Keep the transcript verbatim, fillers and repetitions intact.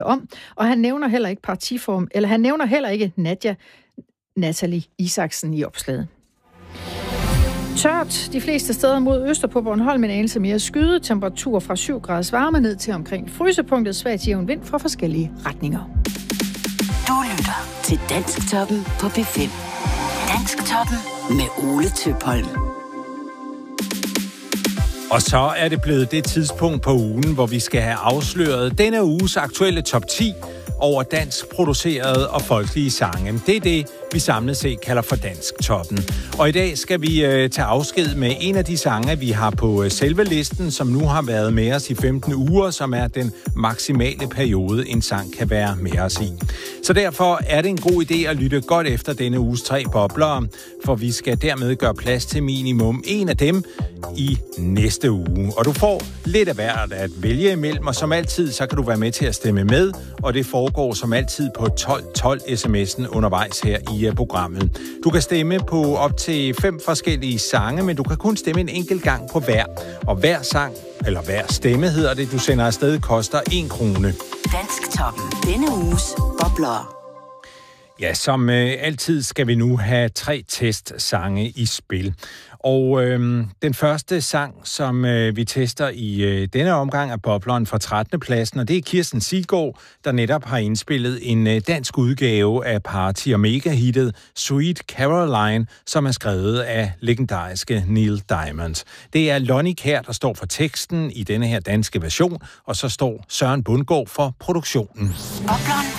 om, og han nævner heller ikke partiform, eller han nævner heller ikke Nadia Natalie Isaksen i opslaget. Tørt de fleste steder mod øster på Bornholm, en anelse mere skyde, temperatur fra syv graders varme ned til omkring frysepunktet, svagt jævn vind fra forskellige retninger. Du lytter til Dansktoppen på P fem. Dansktoppen med Ole Tøpholm. Og så er det blevet det tidspunkt på ugen, hvor vi skal have afsløret denne uges aktuelle top ti over dansk producerede og folkelige sange. Det er det, vi samlet set kalder for Dansktoppen. Og i dag skal vi øh, tage afsked med en af de sange, vi har på øh, selve listen, som nu har været med os i femten uger, som er den maksimale periode, en sang kan være med os i. Så derfor er det en god idé at lytte godt efter denne uges tre bobler, for vi skal dermed gøre plads til minimum en af dem i næste uge. Og du får lidt af hvert at vælge imellem, og som altid, så kan du være med til at stemme med, og det foregår som altid på tolv tolv sms'en undervejs her i programmet. Du kan stemme på op til fem forskellige sange, men du kan kun stemme en enkelt gang på hver. Og hver sang, eller hver stemme hedder det, du sender afsted, koster en krone. Dansktoppen. Denne uges bobler. Ja, som øh, altid skal vi nu have tre testsange i spil. Og øh, den første sang, som øh, vi tester i øh, denne omgang, er bobleren fra trettende pladsen, og det er Kirsten Siggaard, der netop har indspillet en øh, dansk udgave af party- og mega-hittet Sweet Caroline, som er skrevet af legendariske Neil Diamond. Det er Lonnie Kjær, der står for teksten i denne her danske version, og så står Søren Bundgaard for produktionen. Bobleren